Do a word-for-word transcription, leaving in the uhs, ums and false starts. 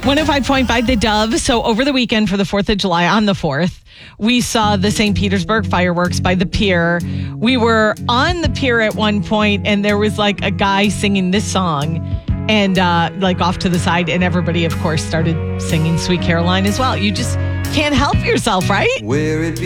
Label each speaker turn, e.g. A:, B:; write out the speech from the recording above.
A: one oh five point five The Dove. So over the weekend for the fourth of July, on the fourth, we saw the Saint Petersburg fireworks by the pier. We were on the pier at one point, and there was like a guy singing this song, and uh, like off to the side, and everybody, of course, started singing Sweet Caroline as well. You just can't help yourself, right?
B: Where it